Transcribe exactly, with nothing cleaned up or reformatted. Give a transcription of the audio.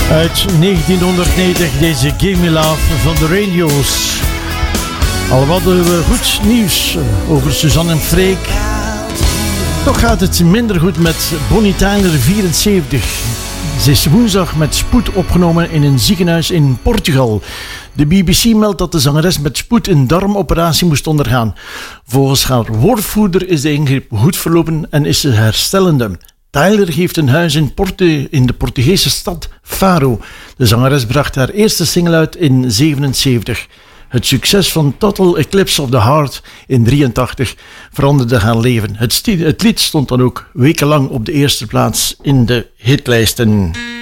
Uit negentienhonderdnegentig deze Give Me Love van de Radio's. Al hadden we goed nieuws over Suzanne en Freek. Toch gaat het minder goed met Bonnie Tyler, vierenzeventig. Ze is woensdag met spoed opgenomen in een ziekenhuis in Portugal. De B B C meldt dat de zangeres met spoed een darmoperatie moest ondergaan. Volgens haar woordvoerder is de ingreep goed verlopen en is ze herstellende. Tyler heeft een huis in, Portu- in de Portugese stad Faro. De zangeres bracht haar eerste single uit in zevenenzeventig. Het succes van Total Eclipse of the Heart in drieëntachtig veranderde haar leven. Het, sti- het lied stond dan ook wekenlang op de eerste plaats in de hitlijsten.